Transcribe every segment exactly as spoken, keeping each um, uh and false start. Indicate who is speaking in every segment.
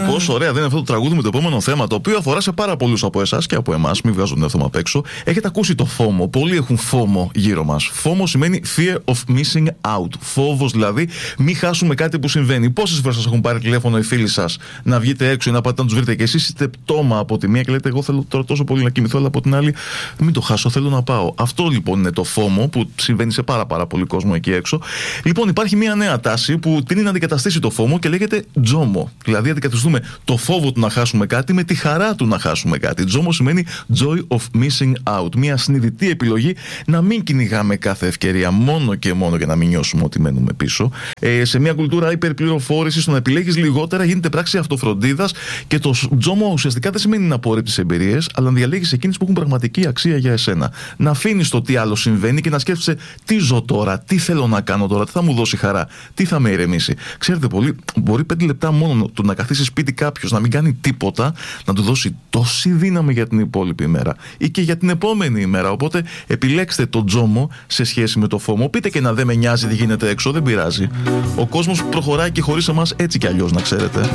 Speaker 1: πόσο ωραία δεν είναι αυτό το τραγούδι με το επόμενο θέμα, το οποίο αφορά σε πάρα πολλούς από εσάς και από εμάς. Μην βγάζω τον θέμα απ' έξω. Έχετε ακούσει το φόμο. Πολλοί έχουν φόμο γύρω μας. Φόμο σημαίνει fear of missing out. Φόβος δηλαδή, μην χάσουμε κάτι που συμβαίνει. Πόσες φορές σας έχουν πάρει τηλέφωνο οι φίλοι σας να βγείτε έξω ή να πάτε να τους βρείτε και εσείς είστε πτώμα από τη μία και λέτε: εγώ θέλω τώρα τόσο πολύ να κοιμηθώ, αλλά από την άλλη μην το χάσω, θέλω να πάω. Αυτό λοιπόν είναι το φόμο που συμβαίνει σε πάρα, πάρα πολύ κόσμο εκεί έξω. Λοιπόν, υπάρχει μια νέα τάση που τείνει να αντικαταστήσει το φόμο και λέγεται τζόμο. Δηλαδή, αντικαταστούμε το φόβο του να χάσουμε κάτι με τη χαρά του να χάσουμε κάτι. Τζόμο σημαίνει joy of missing out. Μια συνειδητή επιλογή να μην κυνηγάμε κάθε ευκαιρία μόνο και μόνο για να μην νιώσουμε ότι μένουμε πίσω. Ε, σε μια κουλτούρα υπερπληροφόρησης, το να επιλέγεις λιγότερα γίνεται πράξη αυτοφροντίδας και το τζόμο ουσιαστικά δεν σημαίνει να απορρίπτεις εμπειρίες, αλλά να διαλέγεις εκείνες που έχουν πραγματική αξία για εσένα. Να αφήνεις το τι άλλο συμβαίνει και να σκέφτεσαι τι ζω τώρα, τι θέλω να κάνω τώρα, τι θα μου δώσει χαρά, τι θα με ηρεμήσει. Ξέρετε, πολύ, μπορεί πέντε λεπτά μόνο του να καθίσει σπίτι κάποιος, να μην κάνει τίποτα, να του δώσει τόση δύναμη για την υπόλοιπη ημέρα ή και για την επόμενη ημέρα. Οπότε επιλέξτε το τζόμο σε σχέση με το φόμο. Πείτε και να δεν με νοιάζει τι γίνεται έξω, δεν πειράζει. Ο κόσμος προχωράει και χωρίς εμάς έτσι κι αλλιώς, να ξέρετε.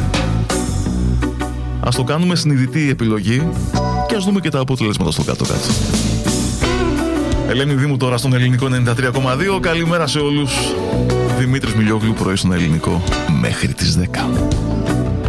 Speaker 1: Ας το κάνουμε συνειδητή επιλογή και ας δούμε και τα αποτελέσματα στο κάτω-κάτω. Ελένη Δήμου τώρα στον Ελληνικό ενενήντα τρία κόμμα δύο. Καλημέρα σε όλους. Δημήτρης Μιλιόγλου, πρωί στον Ελληνικό μέχρι τις δέκα.